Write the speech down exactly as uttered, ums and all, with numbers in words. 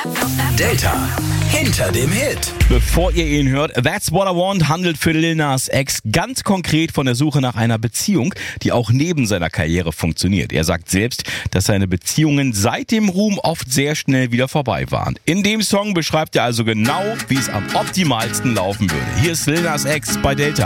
Delta hinter dem Hit. Bevor ihr ihn hört, That's What I Want handelt für Lil Nas X ganz konkret von der Suche nach einer Beziehung, die auch neben seiner Karriere funktioniert. Er sagt selbst, dass seine Beziehungen seit dem Ruhm oft sehr schnell wieder vorbei waren. In dem Song beschreibt er also genau, wie es am optimalsten laufen würde. Hier ist Lil Nas X bei Delta.